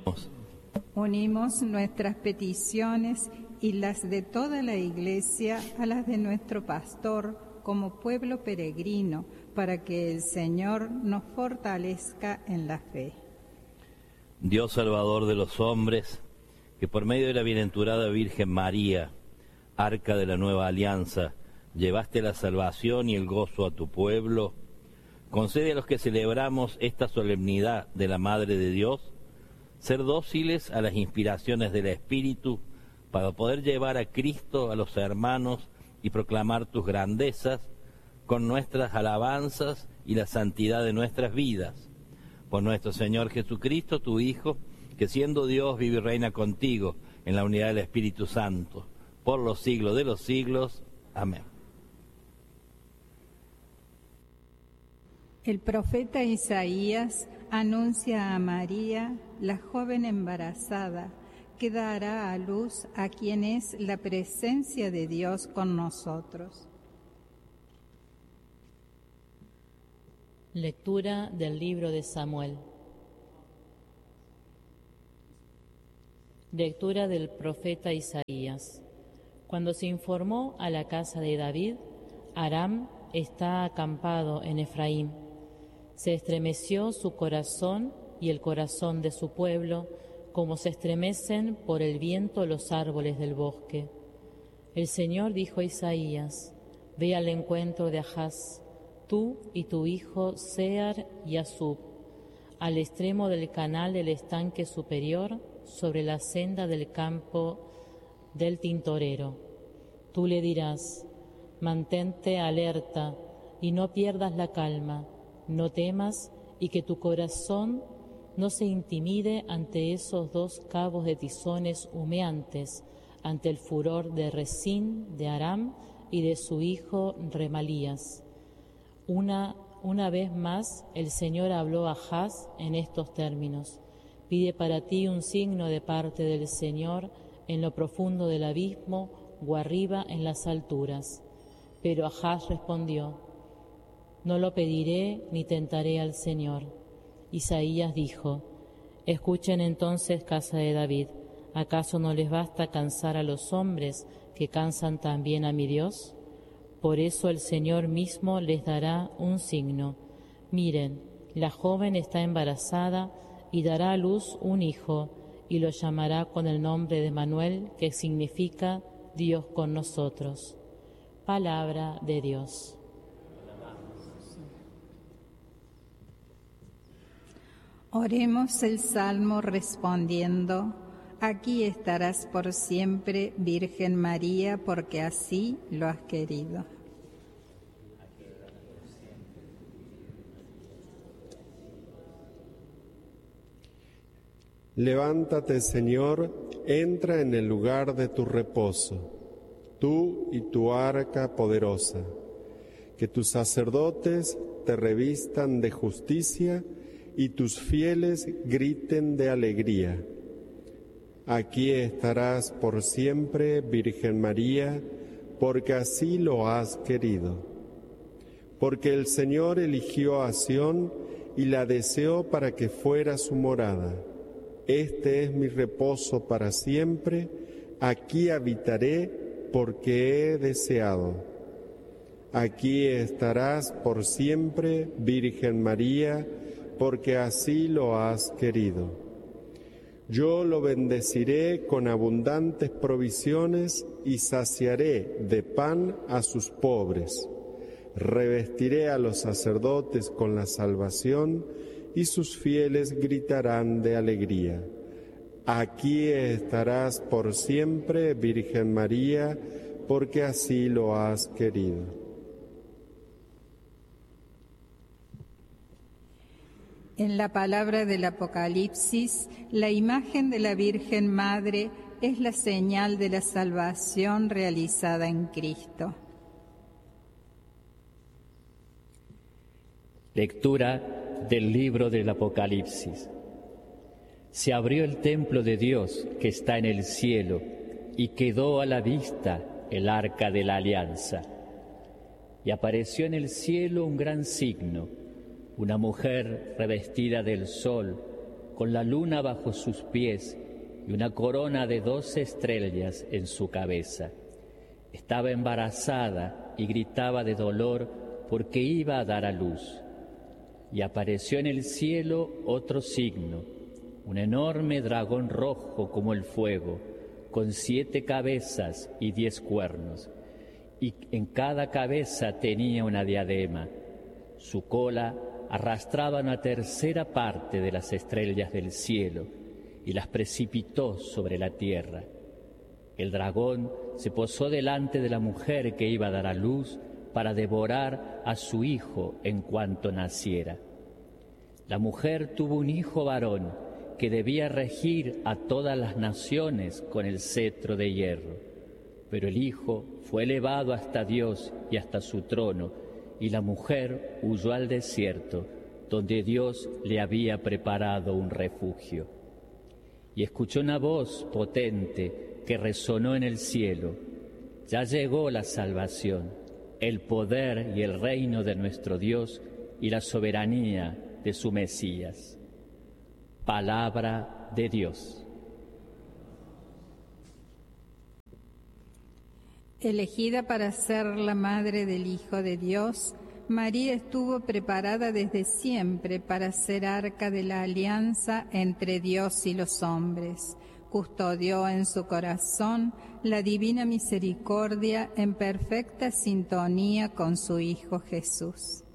Unimos nuestras peticiones y las de toda la Iglesia a las de nuestro pastor como pueblo peregrino, para que el Señor nos fortalezca en la fe. Dios Salvador de los hombres, que por medio de la bienaventurada Virgen María, arca de la nueva alianza, llevaste la salvación y el gozo a tu pueblo, concede a los que celebramos esta solemnidad de la Madre de Dios, ser dóciles a las inspiraciones del Espíritu, para poder llevar a Cristo a los hermanos y proclamar tus grandezas con nuestras alabanzas y la santidad de nuestras vidas. Por nuestro Señor Jesucristo, tu Hijo, que siendo Dios vive y reina contigo en la unidad del Espíritu Santo, por los siglos de los siglos. Amén. El profeta Isaías anuncia a María, la joven embarazada, que dará a luz a quien es la presencia de Dios con nosotros. Lectura del libro de Samuel. Lectura del profeta Isaías. Cuando se informó a la casa de David, Aram está acampado en Efraín. Se estremeció su corazón y el corazón de su pueblo, como se estremecen por el viento los árboles del bosque. El Señor dijo a Isaías: Ve al encuentro de Ahaz, tú y tu hijo Sear y Asub, al extremo del canal del estanque superior, sobre la senda del campo del tintorero. Tú le dirás: mantente alerta y no pierdas la calma, no temas y que tu corazón no se intimide ante esos dos cabos de tizones humeantes, ante el furor de Resín, de Aram y de su hijo Remalías. Una vez más el Señor habló a Ahaz en estos términos: pide para ti un signo de parte del Señor en lo profundo del abismo o arriba en las alturas. Pero Ahaz respondió: no lo pediré ni tentaré al Señor. Isaías dijo: escuchen entonces, casa de David, ¿acaso no les basta cansar a los hombres que cansan también a mi Dios? Por eso el Señor mismo les dará un signo. Miren, la joven está embarazada y dará a luz un hijo, y lo llamará con el nombre de Manuel, que significa Dios con nosotros. Palabra de Dios. Oremos el Salmo respondiendo: aquí estarás por siempre, Virgen María, porque así lo has querido. Levántate, Señor, entra en el lugar de tu reposo, tú y tu arca poderosa. Que tus sacerdotes te revistan de justicia y tus fieles griten de alegría. Aquí estarás por siempre, Virgen María, porque así lo has querido. Porque el Señor eligió a Sión y la deseó para que fuera su morada. Este es mi reposo para siempre, aquí habitaré porque he deseado. Aquí estarás por siempre, Virgen María, porque así lo has querido. Yo lo bendeciré con abundantes provisiones y saciaré de pan a sus pobres. Revestiré a los sacerdotes con la salvación y sus fieles gritarán de alegría. Aquí estarás por siempre, Virgen María, porque así lo has querido. En la palabra del Apocalipsis, la imagen de la Virgen Madre es la señal de la salvación realizada en Cristo. Lectura del libro del Apocalipsis. Se abrió el templo de Dios que está en el cielo y quedó a la vista el arca de la alianza. Y apareció en el cielo un gran signo: una mujer revestida del sol, con la luna bajo sus pies y una corona de 12 estrellas en su cabeza. Estaba embarazada y gritaba de dolor porque iba a dar a luz. Y apareció en el cielo otro signo, un enorme dragón rojo como el fuego, con 7 cabezas y 10 cuernos, y en cada cabeza tenía una diadema. Su cola arrastraba una tercera parte de las estrellas del cielo y las precipitó sobre la tierra. El dragón se posó delante de la mujer que iba a dar a luz para devorar a su hijo en cuanto naciera. La mujer tuvo un hijo varón que debía regir a todas las naciones con el cetro de hierro. Pero el hijo fue elevado hasta Dios y hasta su trono, y la mujer huyó al desierto, donde Dios le había preparado un refugio. Y escuchó una voz potente que resonó en el cielo: ya llegó la salvación, el poder y el reino de nuestro Dios y la soberanía de su Mesías. Palabra de Dios. Elegida para ser la madre del Hijo de Dios, María estuvo preparada desde siempre para ser arca de la alianza entre Dios y los hombres. Custodió en su corazón la divina misericordia en perfecta sintonía con su Hijo Jesús.